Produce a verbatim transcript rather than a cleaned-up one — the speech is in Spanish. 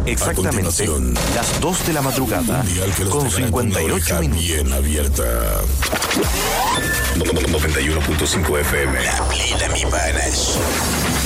Exactamente las dos de la madrugada con cincuenta y ocho minutos. Bien abierta. noventa y uno punto cinco F M. La plena, mi panas.